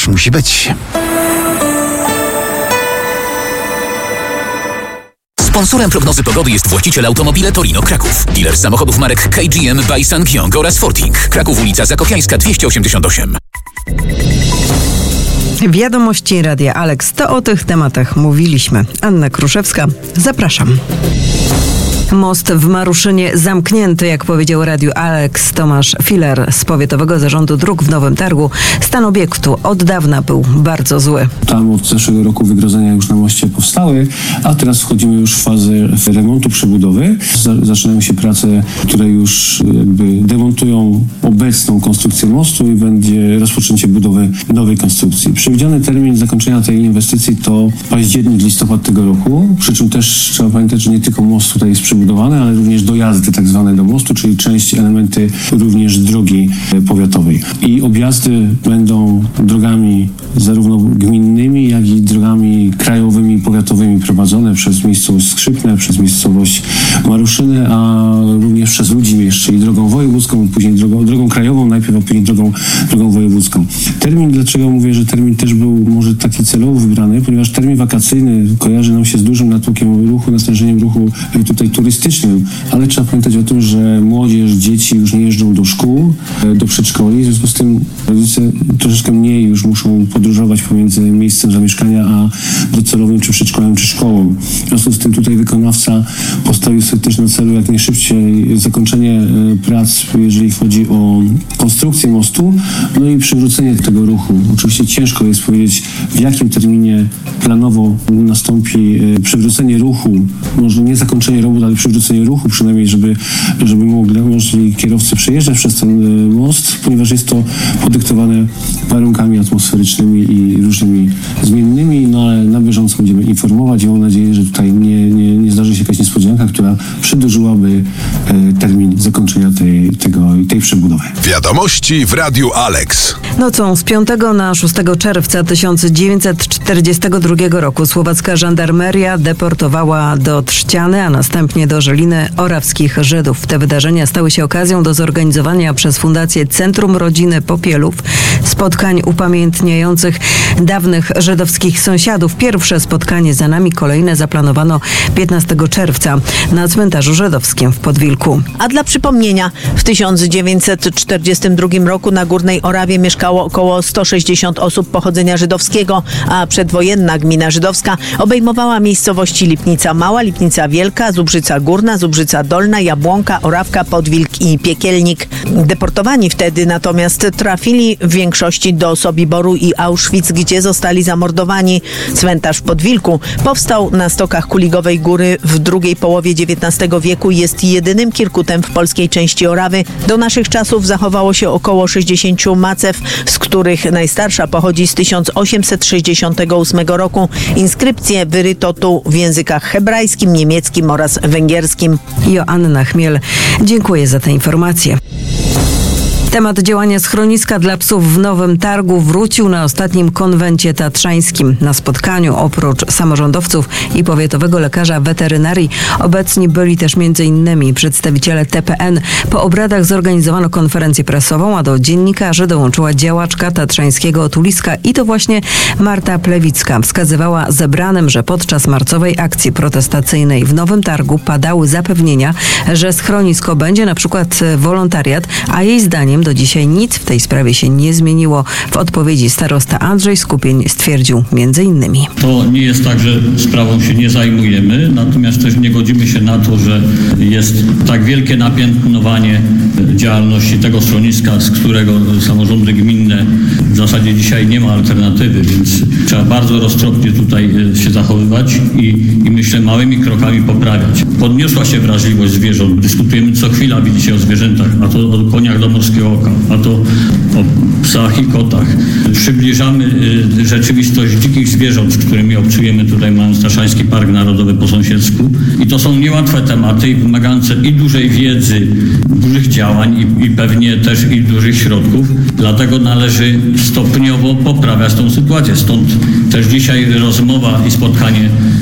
już musi być. Sponsorem prognozy pogody jest właściciel Automobile Torino Kraków. Dealer samochodów marek KGM, by Sangyong oraz Forting. Kraków, ulica Zakopiańska 288. Wiadomości Radia Alex. To o tych tematach mówiliśmy. Anna Kruszewska, zapraszam. Most w Maruszynie zamknięty, jak powiedział Radiu Alex Tomasz Filer z Powiatowego Zarządu Dróg w Nowym Targu. Stan obiektu od dawna był bardzo zły. Tam od zeszłego roku wygrodzenia już na moście powstały, a teraz wchodzimy już w fazę remontu, przebudowy. Zaczynają się prace, które już jakby demontują obecną konstrukcję mostu i będzie rozpoczęcie budowy nowej konstrukcji. Przewidziany termin zakończenia tej inwestycji to październik, listopad tego roku, przy czym też trzeba pamiętać, że nie tylko most tutaj jest przebudowany, ale również dojazdy tak zwane do mostu, czyli część, elementy również drogi powiatowej. I objazdy będą drogami zarówno gminnymi, jak i drogami krajowymi, powiatowymi prowadzone przez miejscowość Skrzypne, przez miejscowość Maruszyny, a również przez Ludzimierz, czyli drogą wojewódzką, później drogą krajową, najpierw, a później drogą wojewódzką. Termin, dlaczego mówię, że termin też był może taki celowo wybrany, ponieważ termin wakacyjny kojarzy nam się z dużym natłokiem ruchu, natężeniem ruchu tutaj turystycznym, ale trzeba pamiętać o tym, że młodzież, dzieci już nie jeżdżą do szkół, do przedszkoli, w związku z tym rodzice troszeczkę mniej już muszą podróżować pomiędzy miejscem zamieszkania a docelowym czy przedszkolem, czy szkołą. W związku z tym tutaj wykonawca postawił sobie też na celu jak najszybciej zakończenie prac, jeżeli chodzi o konstrukcję mostu, no i przywrócenie tego ruchu. Oczywiście ciężko jest powiedzieć, w jakim terminie planowo nastąpi przywrócenie ruchu, może nie zakończenie robót, ale przywrócenie ruchu przynajmniej, żeby mogli kierowcy przejeżdżać przez ten most, ponieważ jest to podyktowane warunkami atmosferycznymi i różnymi zmiennymi, no ale na bieżąco będziemy informować i mam nadzieję, że tutaj nie zdarzy się jakaś niespodzianka, która przedłużyłaby termin zakończenia tej przebudowy. Wiadomości w Radiu Alex. Nocą z 5 na 6 czerwca 1942 roku słowacka żandarmeria deportowała do Trzciany, a następnie do Żeliny orawskich Żydów. Te wydarzenia stały się okazją do zorganizowania przez Fundację Centrum Rodziny Popielów spotkań upamiętniających dawnych żydowskich sąsiadów. Pierwsze spotkanie za nami, kolejne zaplanowano 15 czerwca na cmentarzu żydowskim w Podwilku. A dla przypomnienia, w 1942 roku na Górnej Orawie mieszkało około 160 osób pochodzenia żydowskiego, a przedwojenna gmina żydowska obejmowała miejscowości Lipnica Mała, Lipnica Wielka, Zubrzyca Górna, Zubrzyca Dolna, Jabłonka, Orawka, Podwilk i Piekielnik. Deportowani wtedy natomiast trafili w większości do Sobiboru i Auschwitz, gdzie zostali zamordowani. Cmentarz w Podwilku powstał na stokach Kuligowej Góry w drugiej połowie XIX wieku i jest jedynym kirkutem w polskiej części Orawy. Do naszych czasów zachowało się około 60 macew, z których najstarsza pochodzi z 1868 roku. Inskrypcje wyryto tu w językach hebrajskim, niemieckim oraz węgierskim. Joanna Chmiel, dziękuję za te informacje. Temat działania schroniska dla psów w Nowym Targu wrócił na ostatnim konwencie tatrzańskim. Na spotkaniu oprócz samorządowców i powiatowego lekarza weterynarii obecni byli też m.in. przedstawiciele TPN. Po obradach zorganizowano konferencję prasową, a do dziennikarzy dołączyła działaczka tatrzańskiego otuliska i to właśnie Marta Plewicka. Wskazywała zebranym, że podczas marcowej akcji protestacyjnej w Nowym Targu padały zapewnienia, że schronisko będzie na przykład wolontariat, a jej zdaniem do dzisiaj nic w tej sprawie się nie zmieniło. W odpowiedzi starosta Andrzej Skupień stwierdził m.in. To nie jest tak, że sprawą się nie zajmujemy, natomiast też nie godzimy się na to, że jest tak wielkie napiętnowanie działalności tego schroniska, z którego samorządy gminne w zasadzie dzisiaj nie ma alternatywy, więc trzeba bardzo roztropnie tutaj się zachowywać i myślę małymi krokami poprawiać. Podniosła się wrażliwość zwierząt. Dyskutujemy co chwila, widzicie, o zwierzętach, a to o koniach do morskiego oka, a to o psach i kotach. Przybliżamy rzeczywistość dzikich zwierząt, z którymi obcujemy tutaj, mając Tatrzański Park Narodowy po sąsiedzku. I to są niełatwe tematy i wymagające i dużej wiedzy, dużych działań i pewnie też i dużych środków. Dlatego należy stopniowo poprawiać tą sytuację. Stąd też dzisiaj rozmowa i spotkanie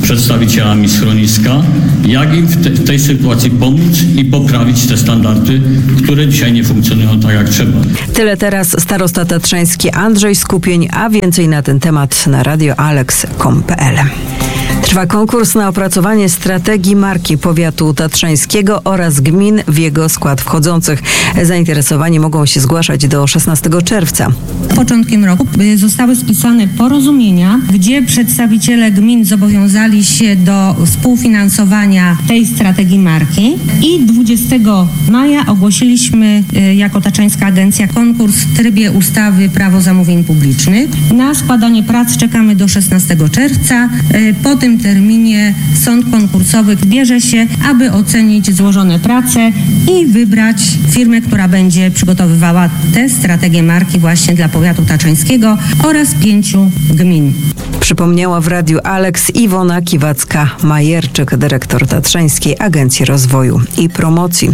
przedstawicielami schroniska, jak im w tej sytuacji pomóc i poprawić te standardy, które dzisiaj nie funkcjonują tak jak trzeba. Tyle teraz starosta tatrzański Andrzej Skupień, a więcej na ten temat na radioalex.com.pl. Trwa konkurs na opracowanie strategii marki powiatu tatrzańskiego oraz gmin w jego skład wchodzących. Zainteresowani mogą się zgłaszać do 16 czerwca. Początkiem roku zostały spisane porozumienia, gdzie przedstawiciele gmin zobowiązali się do współfinansowania tej strategii marki i 20 maja ogłosiliśmy jako Tatrzańska Agencja konkurs w trybie ustawy Prawo zamówień publicznych. Na składanie prac czekamy do 16 czerwca. Po tym terminie sąd konkursowy bierze się, aby ocenić złożone prace i wybrać firmę, która będzie przygotowywała tę strategię marki właśnie dla powiatu tatrzańskiego oraz 5 gmin. Przypomniała w Radiu Alex Iwona Kiwacka-Majerczyk, dyrektor Tatrzańskiej Agencji Rozwoju i Promocji.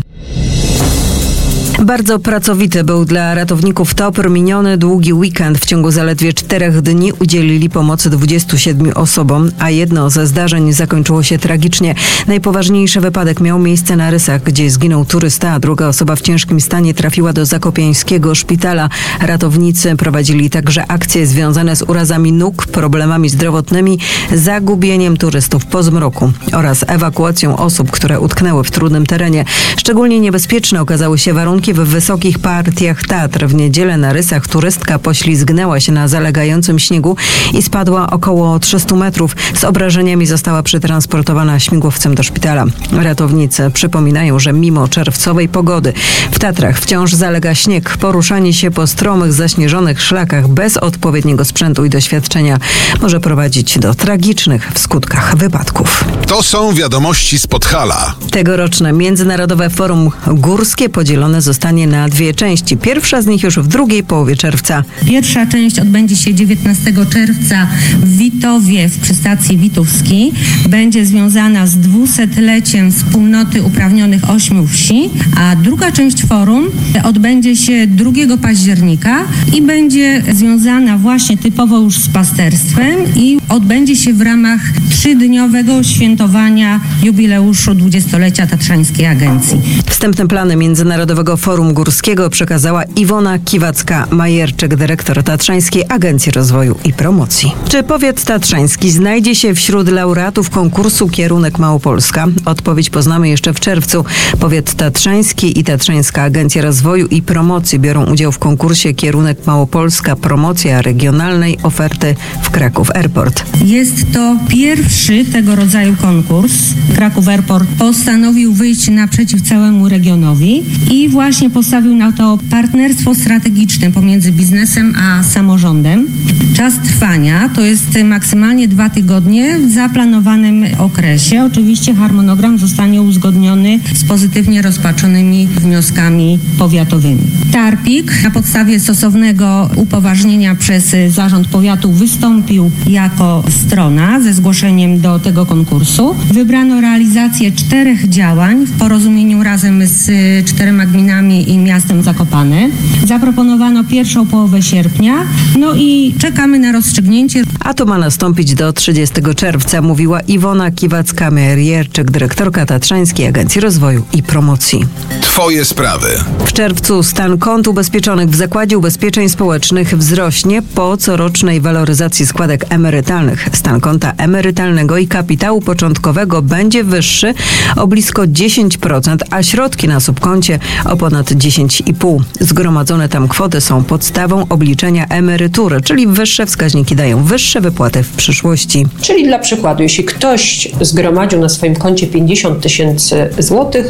Bardzo pracowity był dla ratowników TOPR miniony długi weekend. W ciągu zaledwie 4 dni udzielili pomocy 27 osobom, a jedno ze zdarzeń zakończyło się tragicznie. Najpoważniejszy wypadek miał miejsce na Rysach, gdzie zginął turysta, a druga osoba w ciężkim stanie trafiła do zakopiańskiego szpitala. Ratownicy prowadzili także akcje związane z urazami nóg, problemami zdrowotnymi, zagubieniem turystów po zmroku oraz ewakuacją osób, które utknęły w trudnym terenie. Szczególnie niebezpieczne okazały się warunki w wysokich partiach Tatr. W niedzielę na Rysach turystka poślizgnęła się na zalegającym śniegu i spadła około 300 metrów. Z obrażeniami została przetransportowana śmigłowcem do szpitala. Ratownicy przypominają, że mimo czerwcowej pogody w Tatrach wciąż zalega śnieg. Poruszanie się po stromych, zaśnieżonych szlakach bez odpowiedniego sprzętu i doświadczenia może prowadzić do tragicznych w skutkach wypadków. To są wiadomości z Podhala. Tegoroczne Międzynarodowe Forum Górskie podzielone zostanie na 2 części. Pierwsza z nich już w drugiej połowie czerwca. Pierwsza część odbędzie się 19 czerwca w Witowie w przystacji Witówskiej. Będzie związana z 200-leciem wspólnoty uprawnionych 8 wsi, a druga część forum odbędzie się 2 października i będzie związana właśnie typowo już z pasterstwem i odbędzie się w ramach 3-dniowego świętowania jubileuszu 20-lecia Tatrzańskiej Agencji. Wstępne plany Międzynarodowego Forum Górskiego przekazała Iwona Kiwacka-Majerczyk, dyrektor Tatrzańskiej Agencji Rozwoju i Promocji. Czy powiat tatrzański znajdzie się wśród laureatów konkursu Kierunek Małopolska? Odpowiedź poznamy jeszcze w czerwcu. Powiat tatrzański i Tatrzańska Agencja Rozwoju i Promocji biorą udział w konkursie Kierunek Małopolska – Promocja regionalnej oferty w Kraków Airport. Jest to pierwszy tego rodzaju konkurs. Kraków Airport postanowił wyjść naprzeciw całemu regionowi i właśnie postawił na to partnerstwo strategiczne pomiędzy biznesem a samorządem. Czas trwania to jest maksymalnie 2 tygodnie w zaplanowanym okresie. Oczywiście harmonogram zostanie uzgodniony z pozytywnie rozpatrzonymi wnioskami powiatowymi. Tarpik na podstawie stosownego upoważnienia przez Zarząd Powiatu wystąpił jako strona ze zgłoszeniem do tego konkursu. Wybrano realizację 4 działań w porozumieniu razem z 4 gminami i miastem Zakopane. Zaproponowano pierwszą połowę sierpnia, no i czekamy na rozstrzygnięcie. A to ma nastąpić do 30 czerwca, mówiła Iwona Kiwacka-Majerczyk, dyrektorka Tatrzańskiej Agencji Rozwoju i Promocji. Twoje sprawy. W czerwcu stan kont ubezpieczonych w Zakładzie Ubezpieczeń Społecznych wzrośnie po corocznej waloryzacji składek emerytalnych. Stan konta emerytalnego i kapitału początkowego będzie wyższy o blisko 10%, a środki na subkoncie o ponad 10,5%. Zgromadzone tam kwoty są podstawą obliczenia emerytury, czyli wyższe wskaźniki dają wyższe wypłaty w przyszłości. Czyli dla przykładu, jeśli ktoś zgromadził na swoim koncie 50 000 złotych,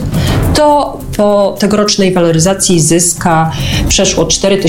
to po tegorocznej waloryzacji zyska przeszło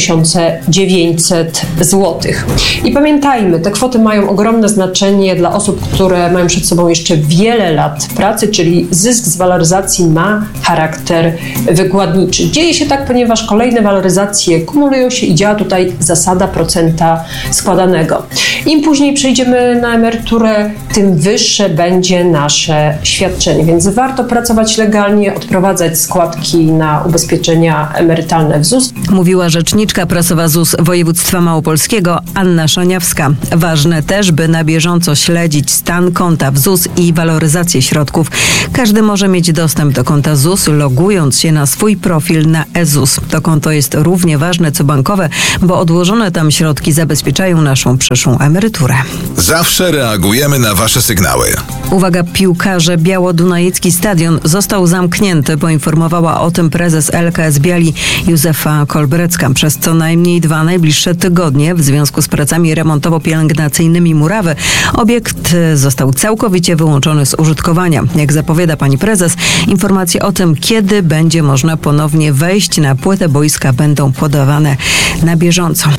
4900 złotych. I pamiętajmy, te kwoty mają ogromne znaczenie dla osób, które mają przed sobą jeszcze wiele lat pracy, czyli zysk z waloryzacji ma charakter wykładniczy. Dzieje się tak, ponieważ kolejne waloryzacje kumulują się i działa tutaj zasada procenta składanego. Im później przejdziemy na emeryturę, tym wyższe będzie nasze świadczenie. Więc warto pracować legalnie, odprowadzać składki na ubezpieczenia emerytalne w ZUS. Mówiła rzeczniczka prasowa ZUS województwa małopolskiego Anna Szaniawska. Ważne też, by na bieżąco śledzić stan konta w ZUS i waloryzację środków. Każdy może mieć dostęp do konta ZUS, logując się na swój profil na e-ZUS. To konto jest równie ważne co bankowe, bo odłożone tam środki zabezpieczają naszą przyszłą emeryturę. Zawsze reagujemy na wasze sygnały. Uwaga, piłkarze, Białodunajecki stadion został zamknięty, poinformowała o tym prezes LKS Biali Józefa Kolbrecka. Przez co najmniej 2 najbliższe tygodnie w związku z pracami remontowo-pielęgnacyjnymi murawy obiekt został całkowicie wyłączony z użytkowania. Jak zapowiada pani prezes, informacje o tym, kiedy będzie można ponownie wejść na płytę boiska, będą podawane na bieżąco.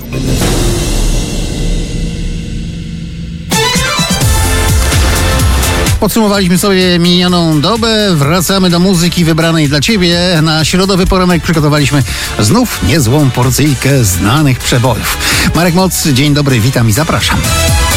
Podsumowaliśmy sobie minioną dobę, wracamy do muzyki wybranej dla Ciebie. Na środowy poranek przygotowaliśmy znów niezłą porcyjkę znanych przebojów. Marek Moc, dzień dobry, witam i zapraszam.